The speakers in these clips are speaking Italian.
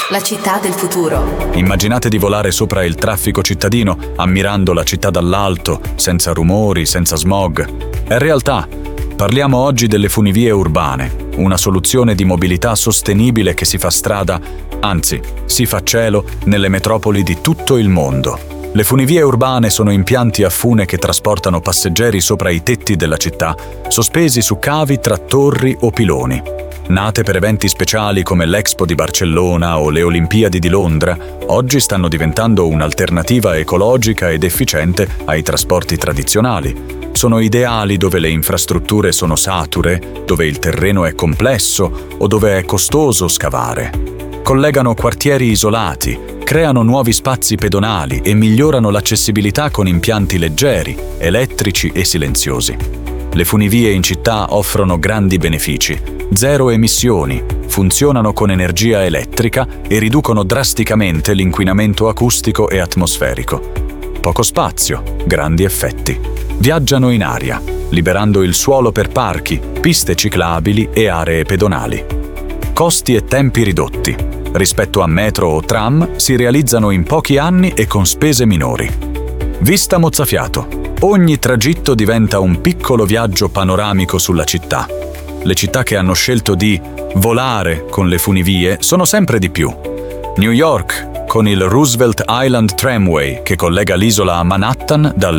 la città del futuro. Immaginate di volare sopra il traffico cittadino, ammirando la città dall'alto, senza rumori, senza smog. È realtà. Parliamo oggi delle funivie urbane, una soluzione di mobilità sostenibile che si fa strada, anzi, si fa cielo nelle metropoli di tutto il mondo. Le funivie urbane sono impianti a fune che trasportano passeggeri sopra i tetti della città, sospesi su cavi tra torri o piloni. Nate per eventi speciali come l'Expo di Barcellona o le Olimpiadi di Londra, oggi stanno diventando un'alternativa ecologica ed efficiente ai trasporti tradizionali. Sono ideali dove le infrastrutture sono sature, dove il terreno è complesso o dove è costoso scavare. Collegano quartieri isolati, creano nuovi spazi pedonali e migliorano l'accessibilità con impianti leggeri, elettrici e silenziosi. Le funivie in città offrono grandi benefici. Zero emissioni, funzionano con energia elettrica e riducono drasticamente l'inquinamento acustico e atmosferico. Poco spazio, grandi effetti. Viaggiano in aria, liberando il suolo per parchi, piste ciclabili e aree pedonali. Costi e tempi ridotti. Rispetto a metro o tram, si realizzano in pochi anni e con spese minori. Vista mozzafiato. Ogni tragitto diventa un piccolo viaggio panoramico sulla città. Le città che hanno scelto di volare con le funivie sono sempre di più. New York, con il Roosevelt Island Tramway che collega l'isola a Manhattan dal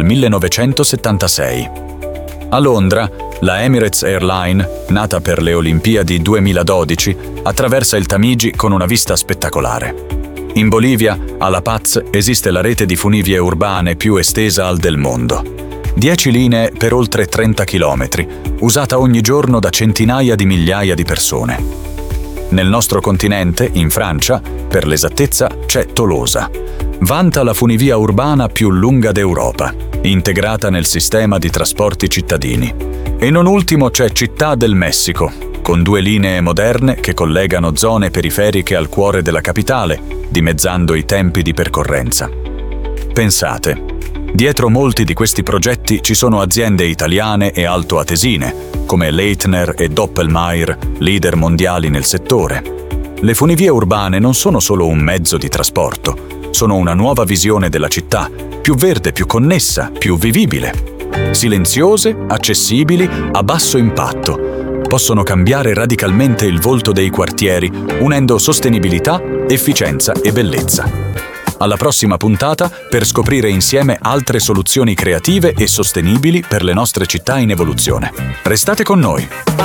1976. A Londra, la Emirates Airline, nata per le Olimpiadi 2012, attraversa il Tamigi con una vista spettacolare. In Bolivia, a La Paz, esiste la rete di funivie urbane più estesa del mondo. 10 linee per oltre 30 chilometri, usata ogni giorno da centinaia di migliaia di persone. Nel nostro continente, in Francia, per l'esattezza, c'è Tolosa. Vanta la funivia urbana più lunga d'Europa, integrata nel sistema di trasporti cittadini. E non ultimo c'è Città del Messico, con 2 linee moderne che collegano zone periferiche al cuore della capitale, dimezzando i tempi di percorrenza. Pensate, dietro molti di questi progetti ci sono aziende italiane e altoatesine, come Leitner e Doppelmayr, leader mondiali nel settore. Le funivie urbane non sono solo un mezzo di trasporto, sono una nuova visione della città, più verde, più connessa, più vivibile. Silenziose, accessibili, a basso impatto. Possono cambiare radicalmente il volto dei quartieri, unendo sostenibilità, efficienza e bellezza. Alla prossima puntata per scoprire insieme altre soluzioni creative e sostenibili per le nostre città in evoluzione. Restate con noi!